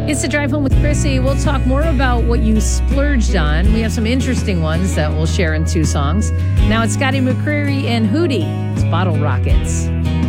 It's the Drive Home with Chrissy. We'll talk more about what you splurged on. We have some interesting ones that we'll share in 2 songs. Now it's Scotty McCreery and Hootie. It's Bottle Rockets.